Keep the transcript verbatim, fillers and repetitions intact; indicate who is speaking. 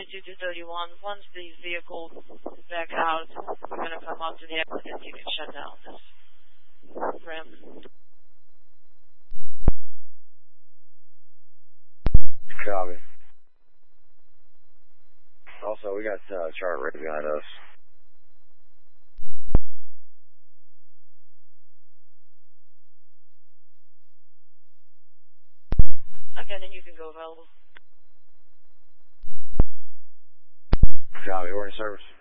Speaker 1: two two thirty-one. Once these vehicles back out, we're going to come up to the exit and you can shut down this ramp.
Speaker 2: Copy. Also, we got uh, chart right behind us.
Speaker 1: Okay, then you can go available.
Speaker 2: Copy, we're in service.